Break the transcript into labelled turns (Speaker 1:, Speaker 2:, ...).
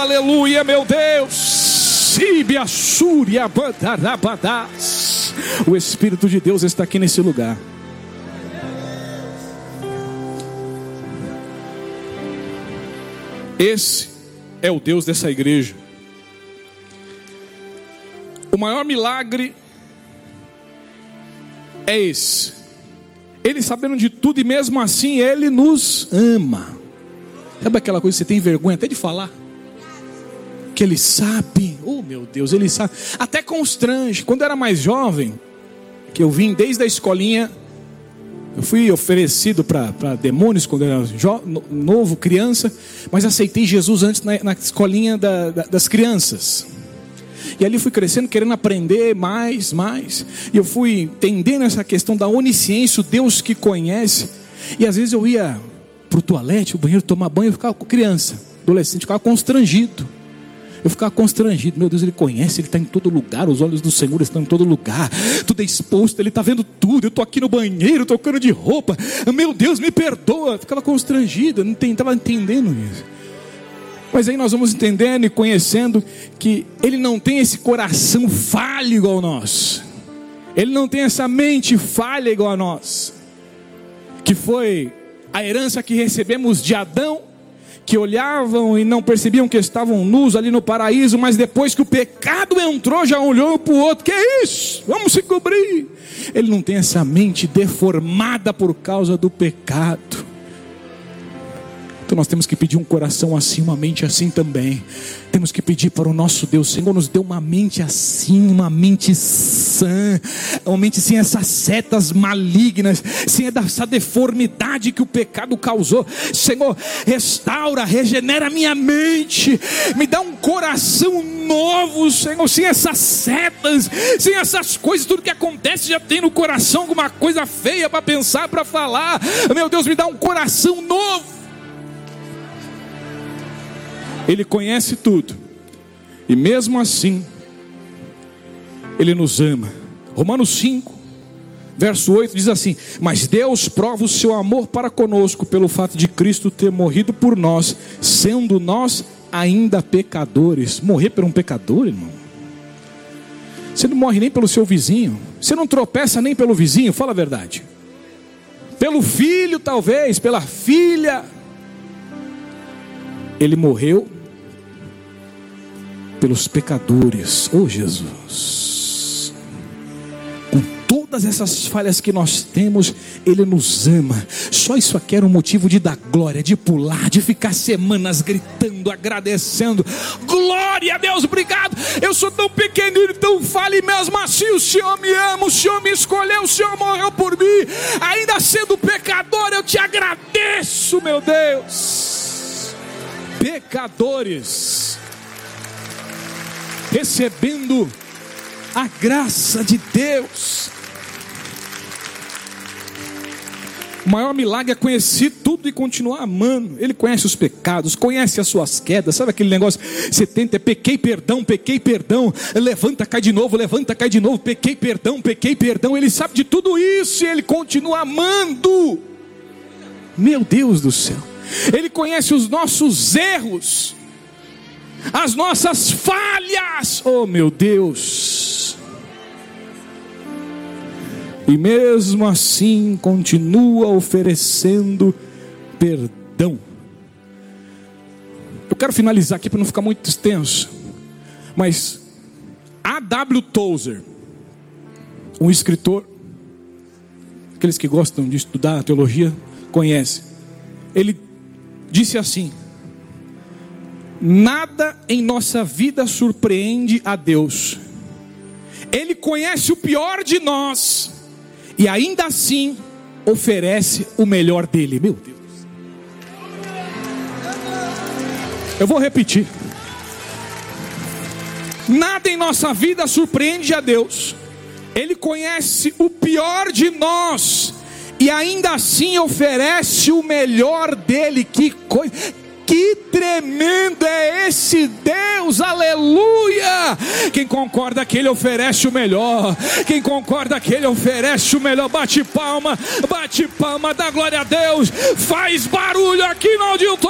Speaker 1: aleluia, meu Deus. O Espírito de Deus está aqui nesse lugar. Esse é o Deus dessa igreja. O maior milagre é esse. Ele sabendo de tudo e mesmo assim Ele nos ama. Sabe aquela coisa que você tem vergonha até de falar? Que Ele sabe, oh meu Deus, Ele sabe. Até constrange. Quando eu era mais jovem, que eu vim desde a escolinha, eu fui oferecido para demônios quando eu era novo, criança, mas aceitei Jesus antes na escolinha das crianças. E ali fui crescendo, querendo aprender mais. E eu fui entendendo essa questão da onisciência, o Deus que conhece. E às vezes eu ia para o toalete, o banheiro, tomar banho, eu ficava com criança, adolescente, ficava constrangido. Meu Deus, Ele conhece, Ele está em todo lugar, os olhos do Senhor estão em todo lugar, tudo é exposto, Ele está vendo tudo. Eu estou aqui no banheiro, trocando de roupa, meu Deus, me perdoa. Ficava constrangido, não estava entendendo isso. Mas aí nós vamos entendendo e conhecendo que Ele não tem esse coração falho igual a nós. Ele não tem essa mente falha igual a nós. Que foi a herança que recebemos de Adão, que olhavam e não percebiam que estavam nus ali no paraíso, mas depois que o pecado entrou, já olhou para o outro. Que é isso? Vamos se cobrir. Ele não tem essa mente deformada por causa do pecado. Então nós temos que pedir um coração assim, uma mente assim também. Temos que pedir para o nosso Deus: Senhor, nos dê uma mente assim, uma mente sã, uma mente sem essas setas malignas, sem essa deformidade que o pecado causou. Senhor, restaura, regenera a minha mente, me dá um coração novo, Senhor, sem essas setas, sem essas coisas, tudo que acontece já tem no coração alguma coisa feia para pensar, para falar. Meu Deus, me dá um coração novo. Ele conhece tudo, e mesmo assim Ele nos ama. Romanos 5, verso 8 diz assim: mas Deus prova o seu amor para conosco pelo fato de Cristo ter morrido por nós, sendo nós ainda pecadores. Morrer por um pecador, irmão? Você não morre nem pelo seu vizinho, você não tropeça nem pelo vizinho, fala a verdade. Pelo filho talvez, pela filha. Ele morreu pelos pecadores. Oh Jesus, com todas essas falhas que nós temos, Ele nos ama. Só isso aqui era um motivo de dar glória, de pular, de ficar semanas gritando, agradecendo. Glória a Deus, obrigado. Eu sou tão pequenino, tão falho, e mesmo assim o Senhor me ama, o Senhor me escolheu, o Senhor morreu por mim. Ainda sendo pecador, eu te agradeço, meu Deus. Pecadores, recebendo a graça de Deus. O maior milagre é conhecer tudo e continuar amando. Ele conhece os pecados, conhece as suas quedas. Sabe aquele negócio, você tenta, pequei, perdão, levanta, cai de novo, pequei, perdão. Ele sabe de tudo isso e Ele continua amando. Meu Deus do céu. Ele conhece os nossos erros, as nossas falhas. Oh meu Deus. E mesmo assim continua oferecendo perdão. Eu quero finalizar aqui para não ficar muito extenso, mas A.W. Tozer, um escritor, aqueles que gostam de estudar teologia conhecem. Ele disse assim: nada em nossa vida surpreende a Deus. Ele conhece o pior de nós e ainda assim oferece o melhor dele. Meu Deus, eu vou repetir. Nada em nossa vida surpreende a Deus. Ele conhece o pior de nós e ainda assim oferece o melhor dele. Que coisa, que tremendo é esse Deus, aleluia. Quem concorda que Ele oferece o melhor, quem concorda que Ele oferece o melhor, bate palma, dá glória a Deus, faz barulho aqui no auditório.